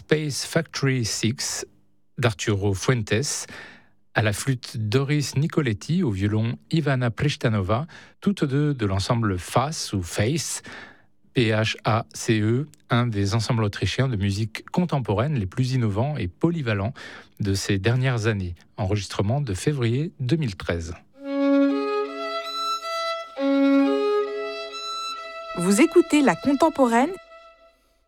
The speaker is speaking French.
Space Factory 6 d'Arturo Fuentes, à la flûte Doris Nicoletti, au violon Ivana Prishtanova, toutes deux de l'ensemble FACE ou Face, PHACE, un des ensembles autrichiens de musique contemporaine les plus innovants et polyvalents de ces dernières années. Enregistrement de février 2013. Vous écoutez La Contemporaine,